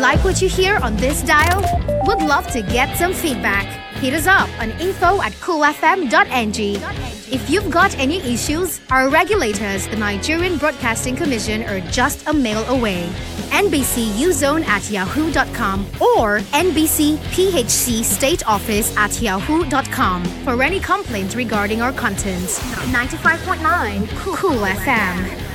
Like what you hear on this dial? Would love to get some feedback. Hit us up on info@coolfm.ng. If you've got any issues, our regulators, the Nigerian Broadcasting Commission, are just a mail away. NBCUzone@yahoo.com or NBC State Office @yahoo.com for any complaints regarding our content. 95.9 Cool FM.